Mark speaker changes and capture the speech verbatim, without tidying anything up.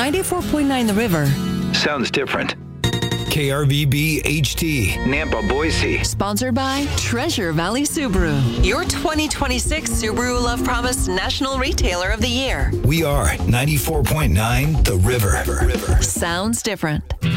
Speaker 1: ninety-four point nine The River.
Speaker 2: Sounds different.
Speaker 3: K R V B H T,
Speaker 2: Nampa, Boise.
Speaker 1: Sponsored by Treasure Valley Subaru, your twenty twenty-six Subaru Love Promise National Retailer of the Year.
Speaker 3: We are ninety-four point nine The River.
Speaker 1: Sounds different.